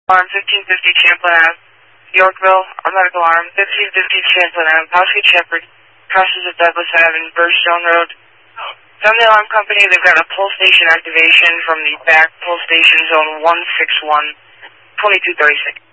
Alarm 1550 Champlain Ave, Yorkville, our medical alarm 1550 Champlain Ave, Housekeep Shepherd, crosses of Douglas Ave and Birchstone Road. From the alarm company, they've got a pull station activation from the back pull station zone 161, 2236.